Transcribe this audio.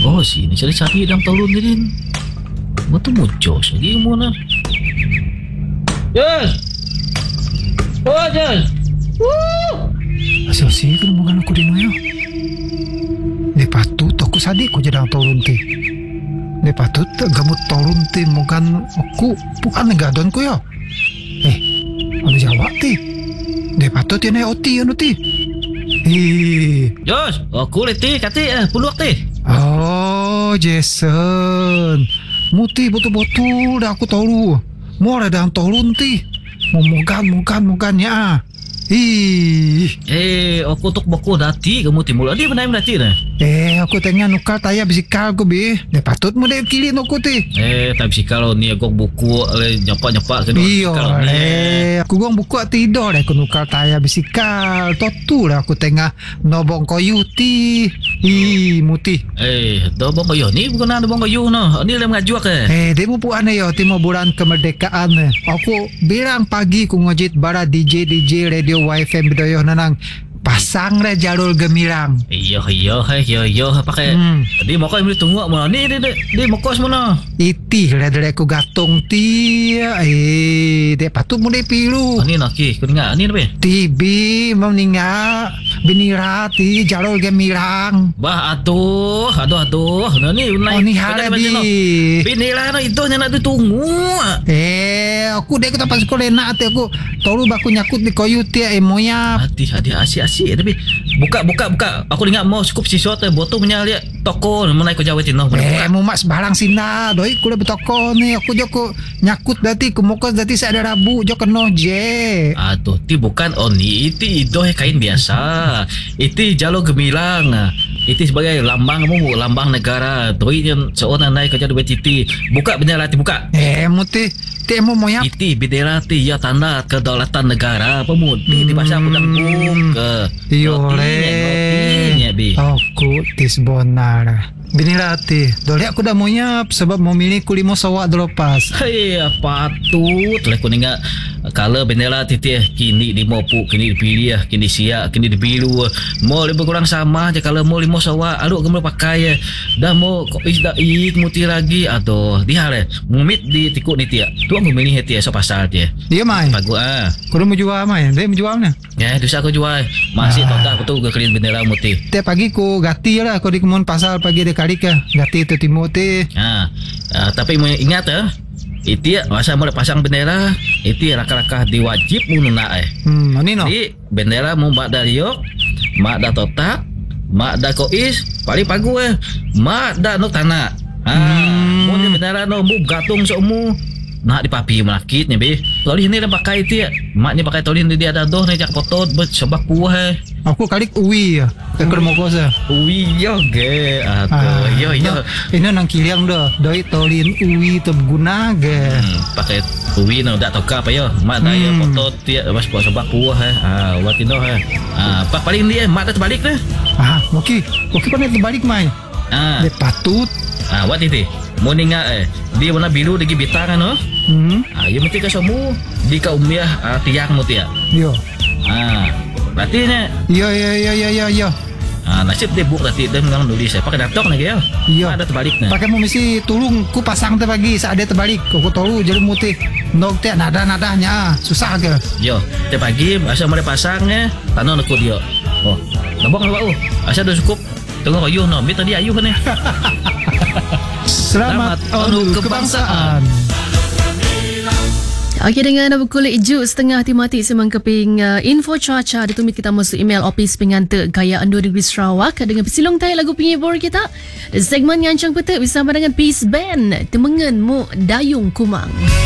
Oh, sini cari-cari dalam turun ni din. Mata muncul lagi mana? Yes. Oh, yes. Woo. Asal kan bukan aku dino yo. Lepas tu aku sadik aku jadi turun ti. Lepas tu gamut turun ti bukan aku bukan gadon ku yo. Anu jawab ti. Lepas tu tiada oti anu ti. Jos, aku leti kati puluh ti. Oh, Jason. Muti betul-betul dah aku tahu. Mau ada dalam turun ti. Mogan-mogannya. Aku tok boko dati kamu timul. Adi benar dati dah. Aku tengah nukar tayar bisikal aku bi. Dia patut mu dia kilin aku ti. Tak bisikal ni aku buku nyepak-nyepak kena. Iyo, aku gong buku tidur dah aku nukar tayar bisikal. Totu lah aku tengah nobong kayu ti. Muti. Dah bong kayu ni bukan ada bong kayu no. Ni dah mengajuak dia mu puan yo timo bulan kemerdekaan. Aku bilang pagi ku ngojit bara DJ radio YFM bidoyo nanang pasang dah jalur gemilang. Iya pakai. Dia mau kau boleh tunggu mana ni dia mau kos mana? Iti lah dari aku gatung ti. Dia patut mulai pilu. Ni nak kau dengar ni apa? Tibi mau ninga binira ti jalur gemilang. Bah aduh. Ni ni harabi. Binira no itu nak ditunggu. Aku dek kita pas sekolah nak aku tahu baku nyakut di kayu ti moya. Hati asyik tapi buka aku dengar mau cukup siswa tu botol punya lihat toko mana aku jawab tino mau mas barang sina doi ku dah bertoko ni aku joko nyakut dati ku mokos dati saya ada rabu jok keno je ti bukan ni itu kain biasa itu jalur gemilang itu sebagai lambang negara doi yang seorang naik kerja duit titi buka benar hati buka muti temu moya itu bendera ti ya tanda kedaulatan negara pemudi di bahasa aku dan buka. Iyo le aku tis bonar binirati dole aku dah mau nyap sebab mau milih kulimo sawak delepas patut lah aku dengar kalau bendera titi kini di mopu kini dipilih kini siap kini dibilu mau lebih kurang sama aja kalau mau limo sawak aduk kamu pakai dah mau kok isda muti lagi atau dia le mumit di tikuk ni tia tu aku milih tia so pasal dia mai bagus kau mau jual mai dia mau jual mana dosa aku jual masih total betul ke kelin bendera muti tiap pagi ku gati lah aku di kemun pasal pagi dia kali ke gati tu Timoti tapi mau ingat itu masa mau pasang bendera itu raka-raka diwajib mununa ni no di bendera mau mak dario mak da totak mak da kois paling pagu mak da no tanah mau di bendera no mu gatung somu nak dipapi melakitnya be tolin ni dah pakai itu maknya pakai tolin dia ada doh ni jak potot bet sebab kuah aku kali uwi ke kermokos uwi yo ge yo ini nang kiriang dah doi tolin uwi tu berguna ge pakai uwi no dak toka apa yo mak dah yo potot dia bas sebab kuah watino pak paling dia mak dah terbalik dah okey pandai terbalik mai dia patut wat itu mau ninga dia warna biru lagi bintang no ya mesti ka semua di ka umiah tiang mo tia yo berarti ne yo nasib dia buk tadi dia mengang nulis pakai laptop lagi ya ada terbalik ne pakai mau mesti tolong ku pasang tu pagi saat dia terbalik aku tahu jadi mutih nok tia nadanya susah ke yo tiap pagi asal mau pasangnya tanah aku dia nabok asal dah cukup tengok ayuh no tadi ayuh kan Selamat Anu Kebangsaan. Okey, dengan pukul 7.30 mati semang keping info cuaca ditumit kita masuk email Opis Pengantar Gaya Ando Negeri Sarawak dengan pesilong tay lagu penghibur kita. Segmen Ngancang Petak bersama dengan Peace Band Temengen Mu Dayung Kumang.